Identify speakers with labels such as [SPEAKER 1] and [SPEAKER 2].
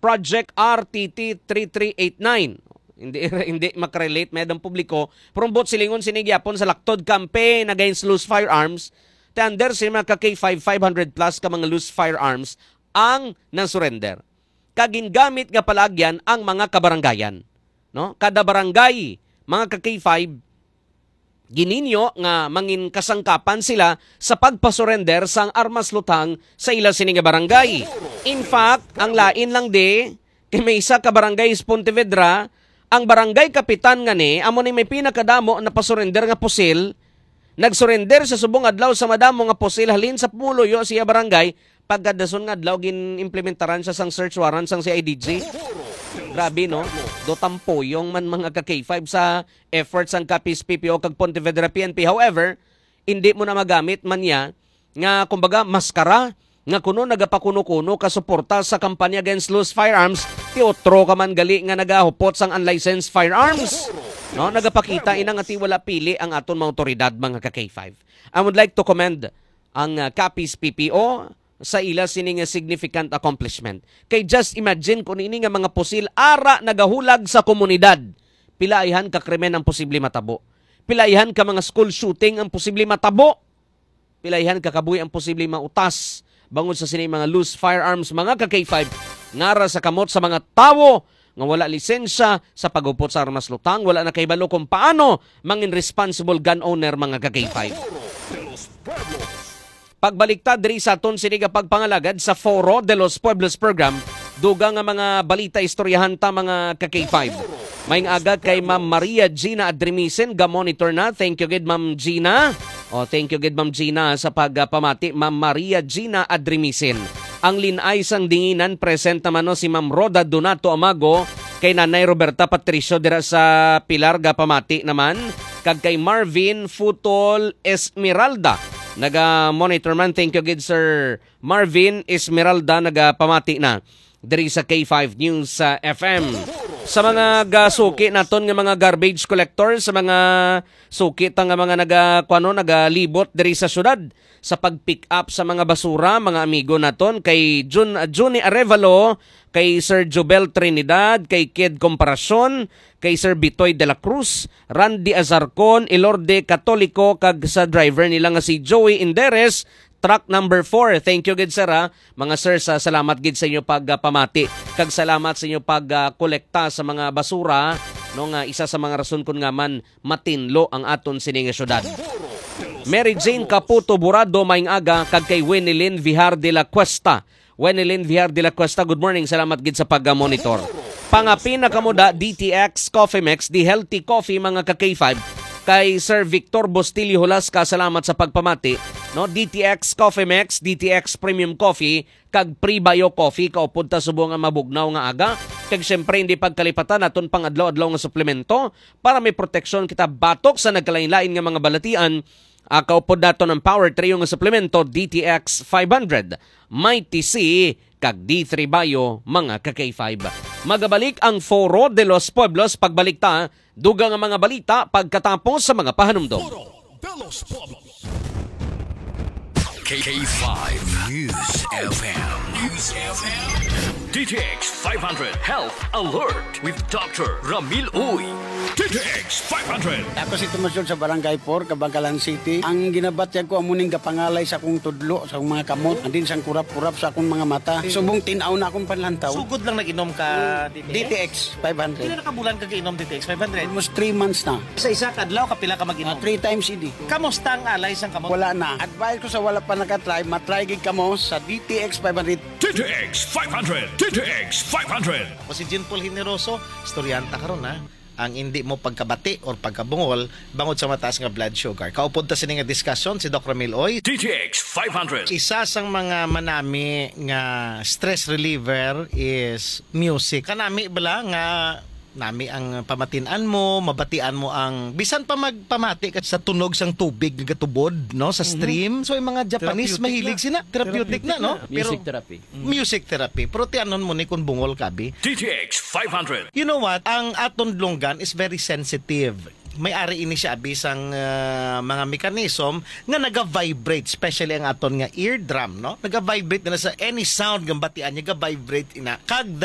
[SPEAKER 1] Project RTT 3389. Hindi makarelate medang publiko. Prombot silingon sinigyapon sa laktod campaign against loose firearms. Tander si mga K5 500 plus ka mga loose firearms ang nasurrender. Kagingamit nga palagyan ang mga kabaranggayan. No? Kada barangay, mga K5, gininyo nga mangin kasangkapan sila sa pagpasurrender sang armas lutang sa ila sining barangay. In fact, ang lain lang kay may isa ka barangay sa Pontevedra, ang barangay kapitan nga ni, amo ni may pinakadamo na pasurrender nga pusil, nagsurrender sa subong adlaw sa madamo nga pusil halin sa pumuloyo siya barangay, pagkadason nga adlaw gin-implementaran siya sang search warrant sang CIDG. Grabe no, do tampo yung man mga ka-K5 sa efforts ang Capiz PPO kag Pontevedra PNP. However, hindi mo na magamit man niya nga kumbaga maskara nga kuno nagapakuno-kuno kasuporta sa kampanya against loose firearms, ti otro ka man gali nga nagahupot sang unlicensed firearms. No, nagapakita ina nga ti wala pili ang aton mga otoridad mga ka-K5. I would like to commend ang Capiz PPO sa ila sining significant accomplishment. Kay just imagine kung ini nga mga pusil ara nagahulag sa komunidad. Pilaihan ka krimen ang posible matabo. Pilaihan ka mga school shooting ang posible matabo. Pilaihan ka kabuhi ang posible mautas bangod sa sining mga loose firearms mga ka-K5 ngara sa kamot sa mga tawo nga wala lisensya sa pagupot sa armas lutang, wala na kahibalo kung paano mangin responsible gun owner mga ka-K5. Pagbaliktad diri sa aton siniga pagpangalagad sa Foro de los Pueblos program, duga nga mga balita istoryahan ta mga ka-K5. Maing aga kay Ma'am Maria Gina Adrimisen, ga-monitor na. Thank you gid Ma'am Gina. Thank you gid Ma'am Gina sa pagpamati. Ma'am Maria Gina Adrimisen. Ang linay sang dinginan present naman si Ma'am Roda Donato Amago, kay Nanay Roberta Patricio dira sa Pilar ga pamati naman, kag kay Marvin Futol Esmeralda. Naga-monitor man. Thank you gid Sir Marvin Esmeralda, naga-pamati na diri sa K5 News FM. Sa mga gasuki naton nga mga garbage collector, sa mga suki nga mga nagalibot diri sa syudad sa pag-pick up sa mga basura, mga amigo naton, kay Johnny Arevalo, kay Sir Jobel Trinidad, kay Kid Comparacion, kay Sir Bitoy de la Cruz, Randy Azarcon, Ilorde Katoliko, kag sa driver nila nga si Joey Inderes, truck number 4. Thank you gid sir ha. Mga sir, salamat gid sa inyo pagpamati. Kag salamat sa inyo pagkolekta sa mga basura, no, nga isa sa mga rason kun nga man matinlo ang aton sining syudad. Mary Jane Caputo Burado maing aga, kag kay Wenilyn Vijar de la Cuesta. Wenilyn Vijar de la Cuesta, good morning. Salamat gid sa pag-monitor. Pangapin na kamuda DTX Coffee Mix, the healthy coffee mga ka-K5. Kay Sir Victor Bostilio Hulasca, salamat sa pagpamati. No, DTX Coffee Mix, DTX Premium Coffee, kag Pre-Bio Coffee, kaupod ta subo nga mabugnaw nga aga. Kag syempre hindi pagkalipatan naton pang adlaw-adlaw nga suplemento para may proteksyon kita batok sa nagkalain-lain nga mga balatian. Kaupod nato ng Power Trio nga suplemento DTX 500, Mighty C, kag D3 Bio mga ka-K5. Magabalik ang Foro de los Pueblos pagbalik ta, dugang ang mga balita pagkatapos sa mga pahanumdom.
[SPEAKER 2] Foro de los Pueblos. K5 News FM. News FM. DTX 500 Health Alert with Dr. Ramil Uy. DTX 500.
[SPEAKER 3] Ako si Tomasyon sa Barangay 4, Kabangkalan City. Ang ginabatyag ko amuning kapangalay sa akong tudlo, sa akong mga kamot, andin sang kurap-kurap sa akong mga mata. Subong tinaw na akong panlantaw.
[SPEAKER 4] Sugod lang nag-inom ka
[SPEAKER 3] DTX 500.
[SPEAKER 4] Kailan nakabulan ka inom DTX 500?
[SPEAKER 3] Almost 3 months na.
[SPEAKER 4] Sa isa kadlaw kapila ka mag-inom?
[SPEAKER 3] 3 times idi.
[SPEAKER 4] Kamusta ang alay sang kamot?
[SPEAKER 3] Wala na. Advice ko sa wala pa nakatry, matry gig kamo sa DTX 500.
[SPEAKER 2] DTX 500. DTX 500.
[SPEAKER 4] O si Jean Paul Generoso, storyanta karon ha. Ang hindi mo pagkabati or pagkabungol bangod sa mataas nga blood sugar. Kaupod ta sini nga diskusyon si Dr. Ramil Uy.
[SPEAKER 2] DTX 500.
[SPEAKER 4] Isa sang mga manami nga stress reliever is music. Kanami bala nga nami ang pamatian mo, mabatian mo ang bisan pa magpamati ka sa tunog sang tubig nga gatubod no sa stream. So yung mga Japanese mahilig sina therapeutic na no.
[SPEAKER 5] Music therapy.
[SPEAKER 4] Music therapy. Pero ti anon mo ni kun bungol kabi.
[SPEAKER 2] DTX 500.
[SPEAKER 4] You know what? Ang aton lunggan is very sensitive. May-ari ini siya bisang mga mekanism nga naga-vibrate, especially ang aton nga eardrum no. Naga-vibrate na sa any sound nga batian niya, ga-vibrate ina. Kag